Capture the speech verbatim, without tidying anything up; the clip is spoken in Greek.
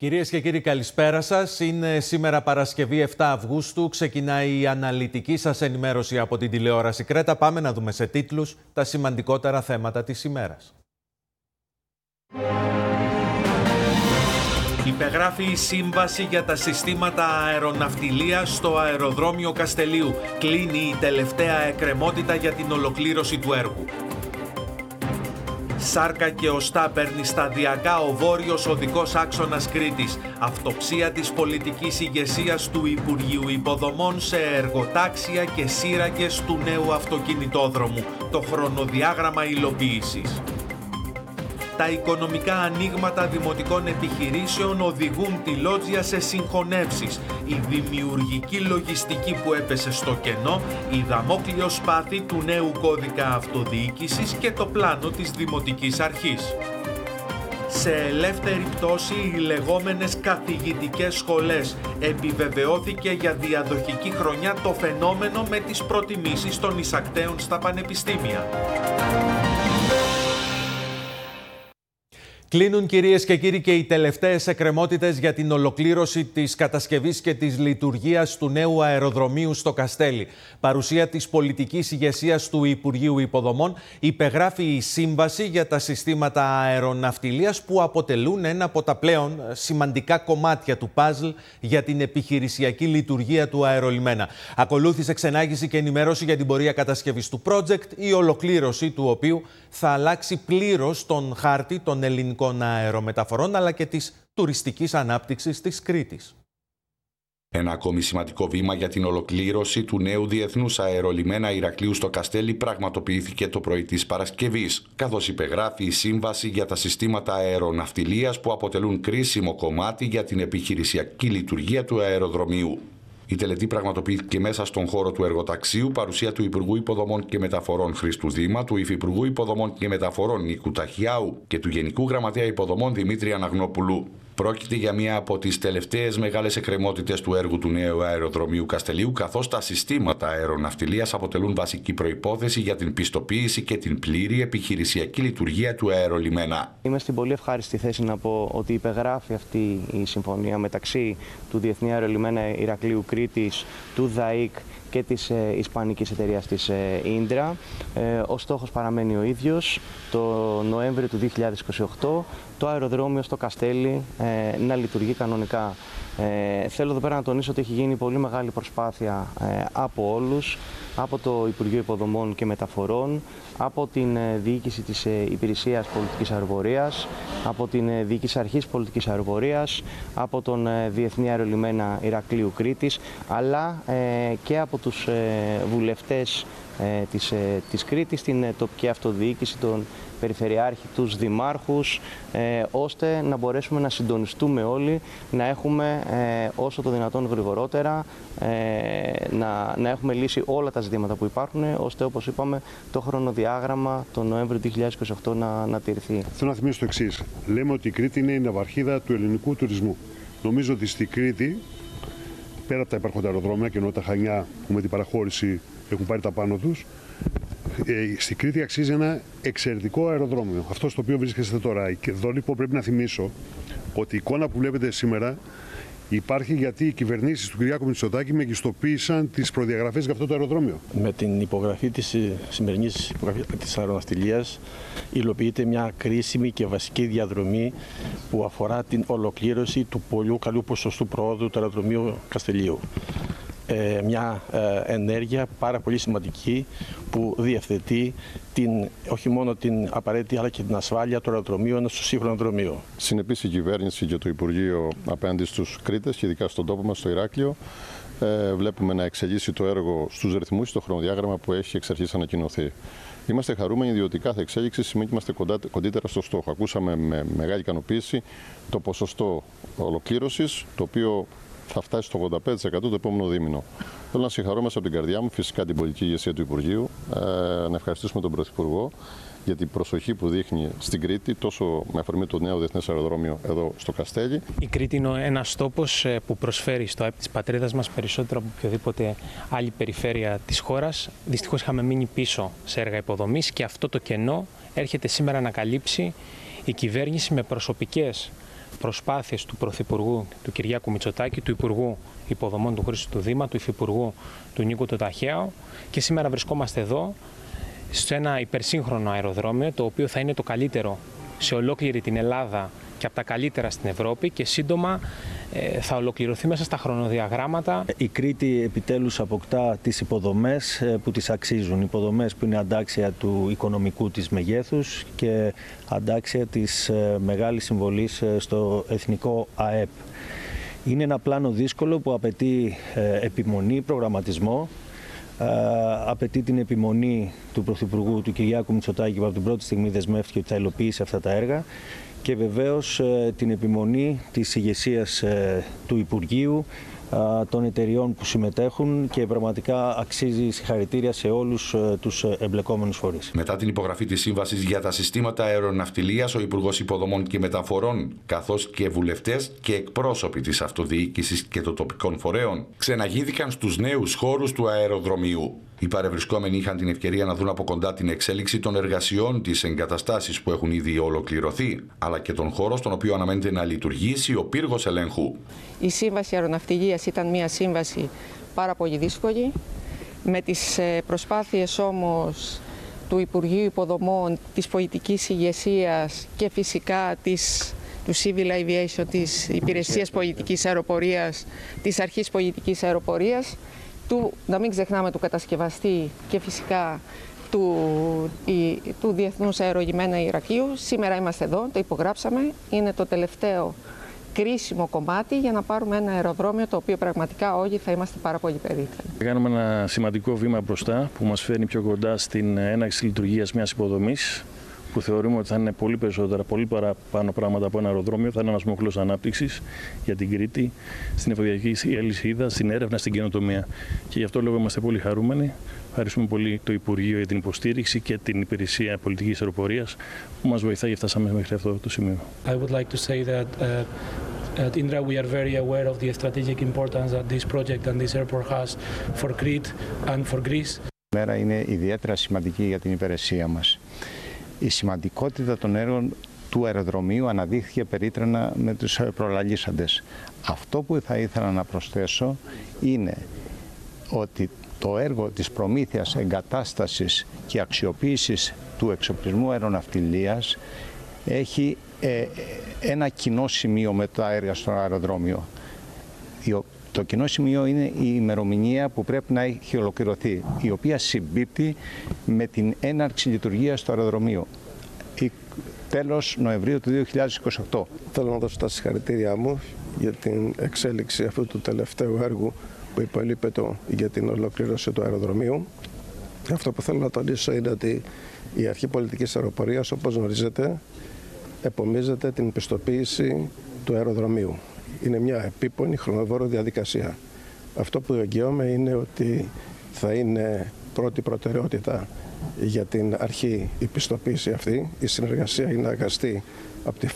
Κυρίες και κύριοι, καλησπέρα σας. Είναι σήμερα Παρασκευή επτά Αυγούστου. Ξεκινάει η αναλυτική σας ενημέρωση από την τηλεόραση Κρέτα. Πάμε να δούμε σε τίτλους τα σημαντικότερα θέματα της ημέρας. Υπεγράφει η σύμβαση για τα συστήματα αεροναυτιλίας στο αεροδρόμιο Καστελείου. Κλείνει η τελευταία εκκρεμότητα για την ολοκλήρωση του έργου. Σάρκα και οστά παίρνει σταδιακά ο βόρειος οδικός άξονας Κρήτης. Αυτοψία της πολιτικής ηγεσίας του Υπουργείου Υποδομών σε εργοτάξια και σύραγγες του νέου αυτοκινητόδρομου. Το χρονοδιάγραμμα υλοποίησης. Τα οικονομικά ανοίγματα δημοτικών επιχειρήσεων οδηγούν τη Λότζια σε συγχωνεύσεις. Η δημιουργική λογιστική που έπεσε στο κενό, η δαμόκλειο σπάθη του νέου κώδικα αυτοδιοίκησης και το πλάνο της Δημοτικής Αρχής. Σε ελεύθερη πτώση οι λεγόμενες καθηγητικές σχολές. Επιβεβαιώθηκε για διαδοχική χρονιά το φαινόμενο με τις προτιμήσεις των εισακτέων στα πανεπιστήμια. Κλείνουν, κυρίες και κύριοι, και οι τελευταίες εκκρεμότητες για την ολοκλήρωση της κατασκευής και της λειτουργίας του νέου αεροδρομίου στο Καστέλι. Παρουσία της πολιτικής ηγεσίας του Υπουργείου Υποδομών, υπεγράφει η σύμβαση για τα συστήματα αεροναυτιλίας που αποτελούν ένα από τα πλέον σημαντικά κομμάτια του παζλ για την επιχειρησιακή λειτουργία του αερολιμένα. Ακολούθησε ξενάγηση και ενημέρωση για την πορεία κατασκευής του project, η ολοκλήρωση του οποίου θα αλλάξει πλήρως τον χάρτη των ελληνικών αερομεταφορών αλλά και της τουριστικής ανάπτυξης της Κρήτης. Ένα ακόμη σημαντικό βήμα για την ολοκλήρωση του νέου διεθνούς αερολιμένα Ηρακλείου στο Καστέλι πραγματοποιήθηκε το πρωί της Παρασκευής, καθώς υπεγράφει η σύμβαση για τα συστήματα αεροναυτιλίας που αποτελούν κρίσιμο κομμάτι για την επιχειρησιακή λειτουργία του αεροδρομίου. Η τελετή πραγματοποιήθηκε μέσα στον χώρο του εργοταξίου, παρουσία του Υπουργού Υποδομών και Μεταφορών Χρήστου Δήμα, του Υφυπουργού Υποδομών και Μεταφορών Νίκου Ταχιάου και του Γενικού Γραμματέα Υποδομών Δημήτρη Αναγνόπουλου. Πρόκειται για μία από τις τελευταίες μεγάλες εκκρεμότητες του έργου του νέου αεροδρομίου Καστελείου, καθώς τα συστήματα αεροναυτιλίας αποτελούν βασική προϋπόθεση για την πιστοποίηση και την πλήρη επιχειρησιακή λειτουργία του αερολιμένα. Είμαι στην πολύ ευχάριστη θέση να πω ότι υπεγράφει αυτή η συμφωνία μεταξύ του Διεθνή Αερολιμένα Ηρακλείου Κρήτης, του ΔΑΙΚ και της ε, ισπανικής εταιρείας της ε, Ίντρα. Ε, ο στόχος παραμένει ο ίδιος. Το Νοέμβριο του δύο χιλιάδες είκοσι οκτώ το αεροδρόμιο στο Καστέλι ε, να λειτουργεί κανονικά. Ε, θέλω εδώ πέρα να τονίσω ότι έχει γίνει πολύ μεγάλη προσπάθεια ε, από όλους, από το Υπουργείο Υποδομών και Μεταφορών, από την ε, διοίκηση της ε, Υπηρεσίας Πολιτικής Αεροπορίας, από την ε, διοίκηση Αρχής Πολιτικής Αεροπορίας, από τον ε, Διεθνή Αερολιμένα Ηρακλείου Κρήτης, αλλά ε, και από τους ε, βουλευτές ε, της, ε, της Κρήτης, την ε, τοπική αυτοδιοίκηση, τον περιφερειάρχη, τους δημάρχους, ε, ώστε να μπορέσουμε να συντονιστούμε όλοι, να έχουμε ε, όσο το δυνατόν γρηγορότερα, ε, να, να έχουμε λύσει όλα τα ζητήματα που υπάρχουν, ώστε, όπως είπαμε, το χρονοδιάγραμμα τον Νοέμβριο δύο χιλιάδες είκοσι οκτώ να, να τηρηθεί. Θέλω να θυμίσω το εξής. Λέμε ότι η Κρήτη είναι η ναυαρχίδα του ελληνικού τουρισμού. Νομίζω ότι στη Κρήτη, πέρα από τα υπάρχοντα αεροδρόμια και ενώ τα Χανιά που με την παραχώρηση έχουν πάρει τα πάνω τους, Ε, στην Κρήτη αξίζει ένα εξαιρετικό αεροδρόμιο. Αυτό στο οποίο βρίσκεστε τώρα. Και εδώ λοιπόν πρέπει να θυμίσω ότι η εικόνα που βλέπετε σήμερα υπάρχει γιατί οι κυβερνήσεις του Κυριάκου Μητσοτάκη μεγιστοποίησαν τις προδιαγραφές για αυτό το αεροδρόμιο. Με την υπογραφή της σημερινής υπογραφής της αεροναυτιλίας υλοποιείται μια κρίσιμη και βασική διαδρομή που αφορά την ολοκλήρωση του πολύ καλού ποσοστού προόδου του αεροδρομίου Καστελείου. Ε, μια ε, ενέργεια πάρα πολύ σημαντική που διευθετεί την, όχι μόνο την απαραίτητη αλλά και την ασφάλεια του αεροδρομίου ενός σύγχρονου αεροδρομίου. Συνεπής η κυβέρνηση και το Υπουργείο απέναντι στους Κρήτες και ειδικά στον τόπο μας στο Ηράκλειο ε, βλέπουμε να εξελίσσει το έργο στους ρυθμούς, στο χρονοδιάγραμμα που έχει εξ αρχής ανακοινωθεί. Είμαστε χαρούμενοι διότι κάθε εξέλιξη σημαίνει ότι είμαστε κοντά, κοντύτερα στο στόχο. Ακούσαμε με μεγάλη ικανοποίηση το ποσοστό ολοκλήρωσης, το οποίο θα φτάσει στο ογδόντα πέντε τοις εκατό το επόμενο δίμηνο. Θέλω να συγχαρώ μέσα από την καρδιά μου φυσικά την πολιτική ηγεσία του Υπουργείου, ε, να ευχαριστήσουμε τον Πρωθυπουργό για την προσοχή που δείχνει στην Κρήτη, τόσο με αφορμή το νέο διεθνές αεροδρόμιο εδώ στο Καστέλι. Η Κρήτη είναι ένας τόπος που προσφέρει στο ΑΕΠ της πατρίδας μας περισσότερο από οποιοδήποτε άλλη περιφέρεια της χώρας. Δυστυχώς είχαμε μείνει πίσω σε έργα υποδομής και αυτό το κενό έρχεται σήμερα να καλύψει η κυβέρνηση με προσωπικές προσπάθειες του Πρωθυπουργού του Κυριάκου Μητσοτάκη, του Υπουργού Υποδομών του Χρήστου Δήμα, του Υφυπουργού του Νίκου Τοταχαίου και σήμερα βρισκόμαστε εδώ σε ένα υπερσύγχρονο αεροδρόμιο, το οποίο θα είναι το καλύτερο σε ολόκληρη την Ελλάδα και από τα καλύτερα στην Ευρώπη και σύντομα ε, θα ολοκληρωθεί μέσα στα χρονοδιαγράμματα. Η Κρήτη επιτέλους αποκτά τις υποδομές που τις αξίζουν. Υποδομές που είναι αντάξια του οικονομικού της μεγέθους και αντάξια της ε, μεγάλης συμβολής στο εθνικό ΑΕΠ. Είναι ένα πλάνο δύσκολο που απαιτεί ε, επιμονή, προγραμματισμό. Uh, απαιτεί την επιμονή του Πρωθυπουργού του Κυριάκου Μητσοτάκη που από την πρώτη στιγμή δεσμεύτηκε ότι θα υλοποιήσει αυτά τα έργα και βεβαίως uh, την επιμονή της ηγεσίας uh, του Υπουργείου, uh, των εταιριών που συμμετέχουν και πραγματικά αξίζει συγχαρητήρια σε όλους uh, τους εμπλεκόμενους φορείς. Μετά την υπογραφή της Σύμβασης για τα συστήματα αεροναυτιλίας, ο Υπουργός Υποδομών και Μεταφορών, καθώς και βουλευτές και εκπρόσωποι της αυτοδιοίκησης και των τοπικών φορέων, ξεναγήθηκαν στους νέους χώρους του αεροδρομίου. Οι παρευρισκόμενοι είχαν την ευκαιρία να δουν από κοντά την εξέλιξη των εργασιών, τις εγκαταστάσεις που έχουν ήδη ολοκληρωθεί, αλλά και τον χώρο στον οποίο αναμένεται να λειτουργήσει ο πύργος ελέγχου. Η Σύμβαση Αεροναυτιλίας ήταν μια σύμβαση πάρα πολύ δύσκολη. Με τις προσπάθειες όμως του Υπουργείου Υποδομών, της πολιτικής ηγεσίας και φυσικά της, του Civil Aviation, της Υπηρεσίας Πολιτικής Αεροπορίας, της Αρχής Πολιτικής Αεροπορίας, του, να μην ξεχνάμε του κατασκευαστή και φυσικά του, η, του Διεθνούς Αερολιμένα Ηρακλείου. Σήμερα είμαστε εδώ, το υπογράψαμε, είναι το τελευταίο κρίσιμο κομμάτι για να πάρουμε ένα αεροδρόμιο το οποίο πραγματικά όλοι θα είμαστε πάρα πολύ περήφανοι. Κάνουμε ένα σημαντικό βήμα μπροστά που μας φέρνει πιο κοντά στην έναρξη λειτουργίας μιας υποδομής που θεωρούμε ότι θα είναι πολύ περισσότερα, πολύ παραπάνω πράγματα από ένα αεροδρόμιο. Θα είναι ένας μοχλός ανάπτυξης για την Κρήτη, στην εφοδιαστική αλυσίδα, στην έρευνα, στην καινοτομία. Και γι' αυτό λόγο είμαστε πολύ χαρούμενοι. Ευχαριστούμε πολύ το Υπουργείο για την υποστήριξη και την Υπηρεσία Πολιτικής Αεροπορίας που μας βοηθάει και φτάσαμε μέχρι αυτό το σημείο. I would like to say that uh, at Indra we are very aware of the strategic importance that this project and this airport has for Crete and for Greece. Η μέρα είναι ιδιαίτερα σημαντική για την υπηρεσία μας. Η σημαντικότητα των έργων του αεροδρομίου αναδείχθηκε περίτρανα με τους προλαλήσαντες. Αυτό που θα ήθελα να προσθέσω είναι ότι το έργο της προμήθειας, εγκατάστασης και αξιοποίησης του εξοπλισμού αεροναυτιλίας έχει ε, ένα κοινό σημείο με τα έργα στο αεροδρόμιο. Το κοινό σημείο είναι η ημερομηνία που πρέπει να έχει ολοκληρωθεί, η οποία συμπίπτει με την έναρξη λειτουργίας του αεροδρομίου. Τέλος Νοεμβρίου του δύο χιλιάδες είκοσι οκτώ. Θέλω να δώσω τα συγχαρητήριά μου για την εξέλιξη αυτού του τελευταίου έργου που υπολείπεται για την ολοκλήρωση του αεροδρομίου. Αυτό που θέλω να τονίσω είναι ότι η Αρχή Πολιτικής Αεροπορίας, όπως γνωρίζετε, επομίζεται την πιστοποίηση του αεροδρομίου. Είναι μια επίπονη χρονοβόρο διαδικασία. Αυτό που εγγυώμαι είναι ότι θα είναι πρώτη προτεραιότητα για την αρχή η πιστοποίηση αυτή. Η συνεργασία είναι αγαστή από τη